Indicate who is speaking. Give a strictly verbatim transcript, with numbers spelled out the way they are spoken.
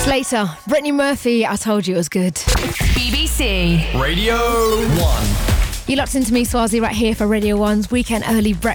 Speaker 1: Later, Brittany Murphy, I told you it was good.
Speaker 2: B B C
Speaker 3: Radio one.
Speaker 1: You locked into me, Swazi, right here for Radio one's Weekend Early Breakfast.